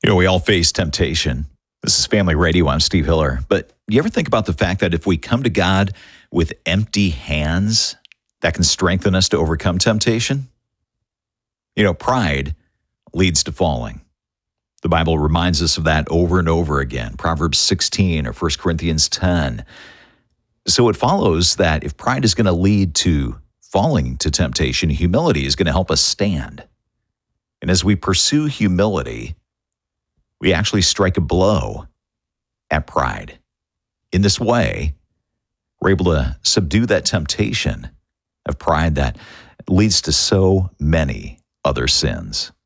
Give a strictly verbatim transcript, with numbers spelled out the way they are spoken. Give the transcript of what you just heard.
You know, we all face temptation. This is Family Radio. I'm Steve Hiller. But you ever think about the fact that if we come to God with empty hands, that can strengthen us to overcome temptation? You know, pride leads to falling. The Bible reminds us of that over and over again. Proverbs sixteen or First Corinthians ten. So it follows that if pride is going to lead to falling to temptation, humility is going to help us stand. And as we pursue humility, we actually strike a blow at pride. In this way, we're able to subdue that temptation of pride that leads to so many other sins.